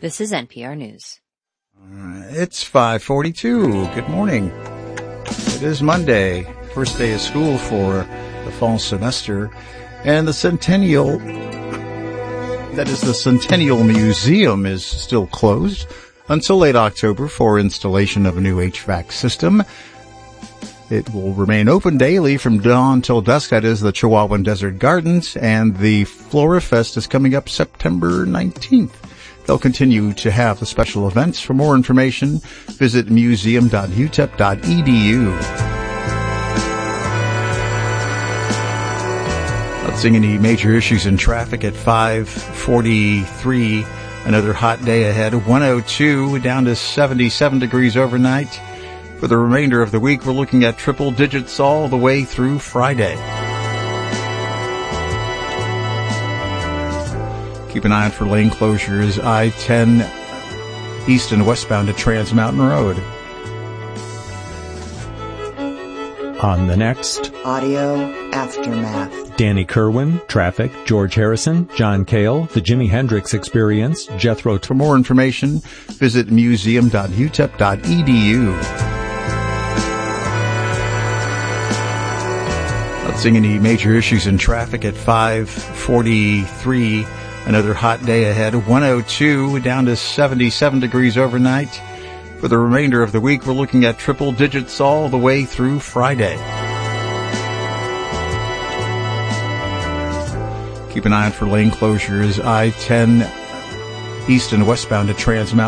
This is NPR News. It's 5:42. Good morning. It is Monday, first day of school for the fall semester, and the Centennial Museum is still closed until late October for installation of a new HVAC system. It will remain open daily from dawn till dusk. That is the Chihuahuan Desert Gardens, and the Flora Fest is coming up September 19th. They'll continue to have the special events. For more information, visit museum.utep.edu. Not seeing any major issues in traffic at 5:43. Another hot day ahead. 102 down to 77 degrees overnight. For the remainder of the week, we're looking at triple digits all the way through Friday. Keep an eye out for lane closures, I-10 east and westbound at Trans Mountain Road. On the next Audio Aftermath. Danny Kerwin, Traffic, George Harrison, John Cale, The Jimi Hendrix Experience, Jethro. For more information, visit museum.utep.edu. Not seeing any major issues in traffic at 5:43. Another hot day ahead. 102 down to 77 degrees overnight. For the remainder of the week, we're looking at triple digits all the way through Friday. Keep an eye out for lane closures, I-10 east and westbound at Trans Mountain.